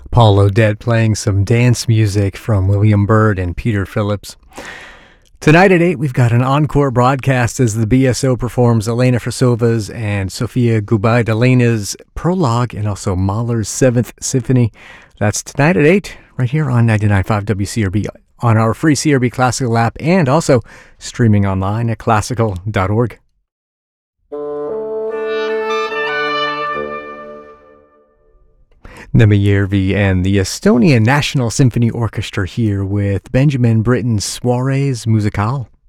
Paul Odette playing some dance music from William Byrd and Peter Phillips. Tonight at 8, we've got an encore broadcast as the BSO performs Elena Frissova's and Sofia Gubaidulina's Prologue and also Mahler's 7th Symphony. That's tonight at 8, right here on 99.5 WCRB on our free CRB Classical app and also streaming online at classical.org. Nemi Järvi and the Estonian National Symphony Orchestra here with Benjamin Britten's Soirées Musicales.